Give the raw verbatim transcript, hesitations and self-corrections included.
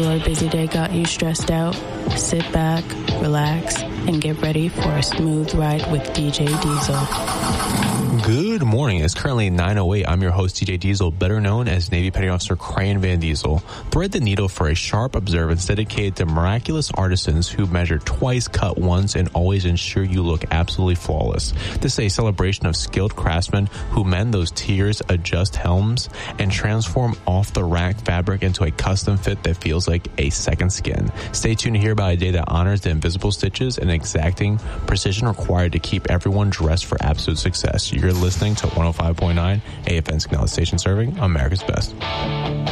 regular busy day got you stressed out? Sit back, relax, and get ready for a smooth ride with D J Diesel. Good morning. It's currently nine oh eight. I'm your host, D J Diesel, better known as Navy Petty Officer Crayon Van Diesel. Thread the needle for a sharp observance dedicated to miraculous artisans who measure twice, cut once, and always ensure you look absolutely flawless. This is a celebration of skilled craftsmen who mend those tiers, adjust helms, and transform off-the-rack fabric into a custom fit that feels like a second skin. Stay tuned to hear about a day that honors the invisible stitches and exacting precision required to keep everyone dressed for absolute success. You're listening to one oh five point nine A F N Signal Station, serving America's Best.